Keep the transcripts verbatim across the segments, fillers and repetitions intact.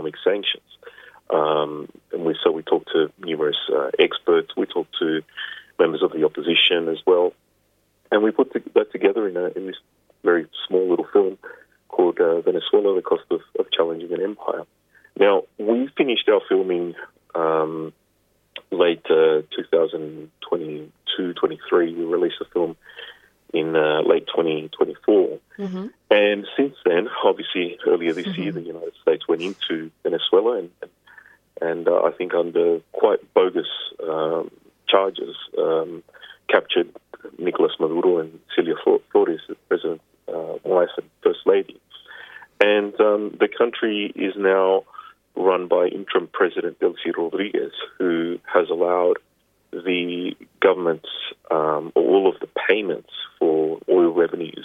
economic sanctions. Um, and we, so we talked to numerous uh, experts. We talked to members of the opposition as well. And we put that together in, a, in this very small little film called uh, Venezuela, The Cost of, of Challenging an Empire. Now, we finished our filming um, late uh, twenty twenty-two, twenty-three. We released the film in uh, late twenty twenty-four. Mm-hmm. And since then, obviously, earlier this mm-hmm. year, the United States went into Venezuela and, and uh, I think under quite bogus um, charges, um, captured Nicolas Maduro and Celia Flores, the President's uh, wife and First Lady. And um, the country is now run by interim President Delcy Rodriguez, who has allowed the government's, um, all of the payments for oil revenues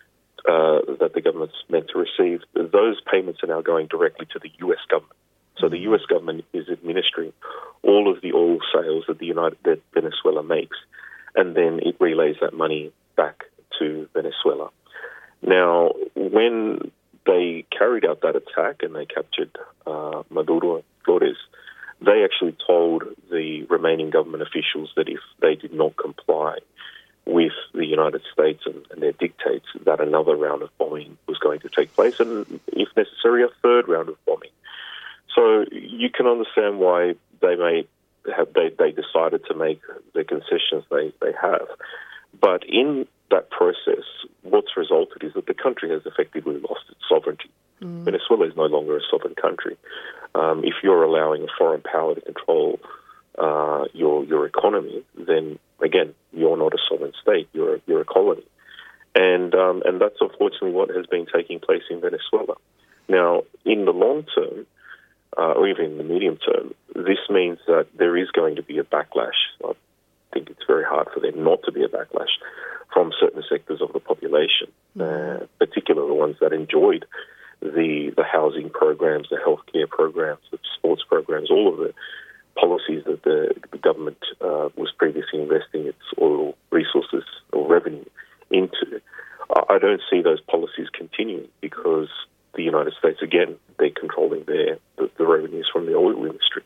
uh, that the government's meant to receive, those payments are now going directly to the U S government. So the U S government is administering all of the oil sales that the United that Venezuela makes, and then it relays that money back to Venezuela. Now, when they carried out that attack and they captured uh, Maduro and Flores, they actually told the remaining government officials that if they did not comply with the United States and, and their dictates, that another round of bombing was going to take place, and if necessary, a third round of bombing. So you can understand why they may have they, they decided to make the concessions they, they have. But in that process, what's resulted is that the country has effectively lost its sovereignty. Mm. Venezuela is no longer a sovereign country. Um, if you're allowing a foreign power to control uh, your your economy, then again, you're not a sovereign state. You're a, you're a colony, and um, and that's unfortunately what has been taking place in Venezuela. Now, in the long term, uh, or even in the medium term, this means that there is going to be a backlash. I think it's very hard for there not to be a backlash from certain sectors of the population, mm. uh, particularly the ones that enjoyed the the housing programs, the healthcare programs, the sports programs, all of the policies that the, the government uh, was previously investing its oil resources or revenue into. I don't see those policies continuing because the United States, again, they're controlling their the, the revenues from the oil industry.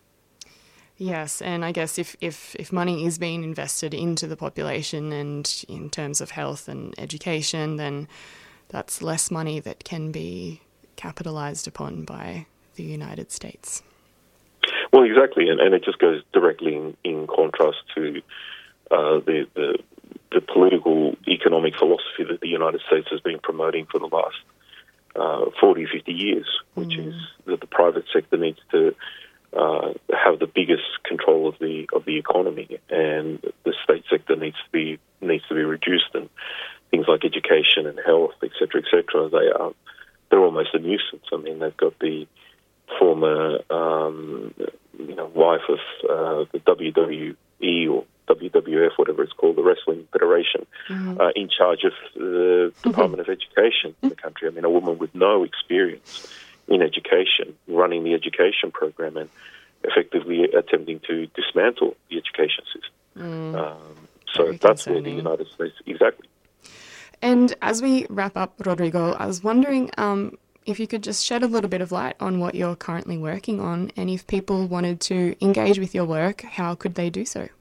Yes, and I guess if, if, if money is being invested into the population and in terms of health and education, then that's less money that can be capitalised upon by the United States. Well, exactly, and, and it just goes directly in, in contrast to uh, the, the the political economic philosophy that the United States has been promoting for the last uh, forty, fifty years, which mm. is that the private sector needs to uh, have the biggest control of the of the economy, and the state sector needs to be needs to be reduced, and things like education and health, et cetera, et cetera, they are they're almost a nuisance. I mean, they've got the former um, you know wife of uh, the W W E or W W F, whatever it's called, the Wrestling Federation, mm-hmm. uh, in charge of the Department mm-hmm. of Education in the country. I mean, a woman with no experience in education, running the education program and effectively attempting to dismantle the education system. Mm. Um, so Very that's concerning. where the United States, exactly. And as we wrap up, Rodrigo, I was wondering um, if you could just shed a little bit of light on what you're currently working on, and if people wanted to engage with your work, how could they do so?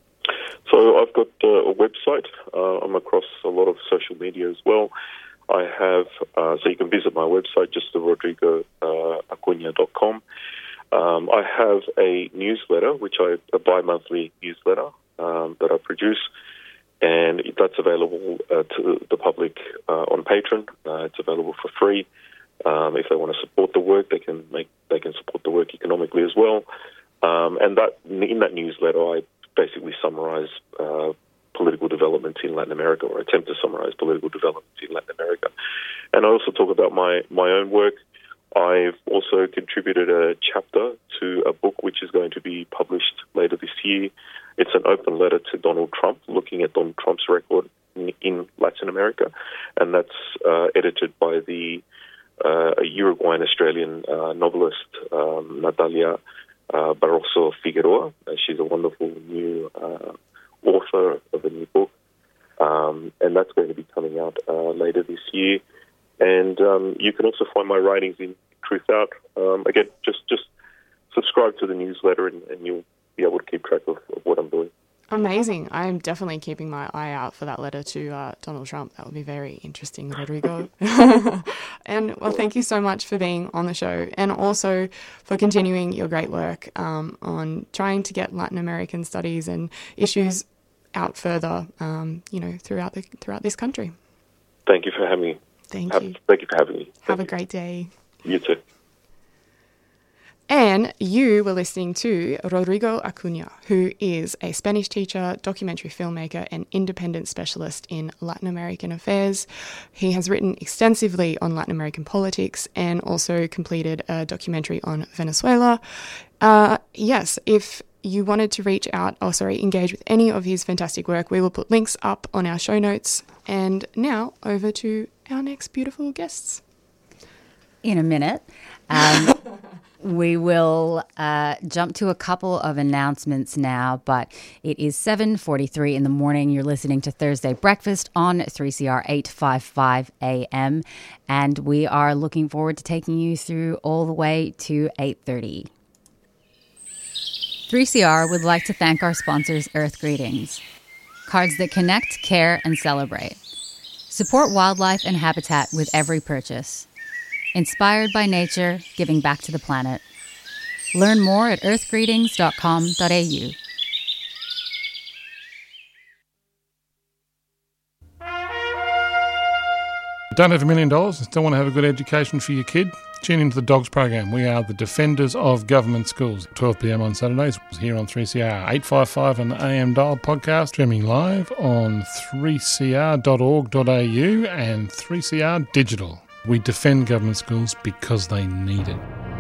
So I've got uh, a website. Uh, I'm across a lot of social media as well. I have, uh, so you can visit my website, just rodrigo acuna dot com. Um, I have a newsletter, which I, a bi-monthly newsletter um, that I produce, and that's available uh, to the public uh, on Patreon. Uh, it's available for free. Um, if they want to support the work, they can make they can support the work economically as well. Um, and that in that newsletter, I basically summarize uh, political developments in Latin America, or attempt to summarize political developments in Latin America. And I also talk about my, my own work. I've also contributed a chapter to a book which is going to be published later this year. It's an open letter to Donald Trump, looking at Donald Trump's record in, in Latin America, and that's uh, edited by the uh, Uruguayan Australian uh, novelist um, Natalia Uh, Barroso Figueroa. Uh, she's a wonderful new uh, author of a new book, um, and that's going to be coming out uh, later this year. And um, you can also find my writings in truth out. Um, again, just just subscribe to the newsletter and, and you'll be able to keep track of, of what I'm doing. Amazing. I'm definitely keeping my eye out for that letter to uh, Donald Trump. That would be very interesting, Rodrigo. And, well, thank you so much for being on the show and also for continuing your great work um, on trying to get Latin American studies and issues out further, um, you know, throughout the throughout this country. Thank you for having me. Thank have, you. Thank you for having me. Thank Have you. a great day. You too. And you were listening to Rodrigo Acuna, who is a Spanish teacher, documentary filmmaker, and independent specialist in Latin American affairs. He has written extensively on Latin American politics and also completed a documentary on Venezuela. Uh, yes, if you wanted to reach out, or sorry, engage with any of his fantastic work, we will put links up on our show notes. And now over to our next beautiful guests. In a minute. Um, we will uh, jump to a couple of announcements now, but it is seven forty-three in the morning. You're listening to Thursday Breakfast on three C R eight fifty-five A M, and we are looking forward to taking you through all the way to eight thirty. three C R would like to thank our sponsors, Earth Greetings. Cards that connect, care, and celebrate. Support wildlife and habitat with every purchase. Inspired by nature, giving back to the planet. Learn more at earth greetings dot com dot a u. Don't have a million dollars and still want to have a good education for your kid? Tune into the Dogs program. We are the Defenders of Government Schools. twelve p.m. on Saturdays here on three C R eight fifty-five and the A M Dial podcast, streaming live on three c r dot org dot a u and three C R Digital. We defend government schools because they need it.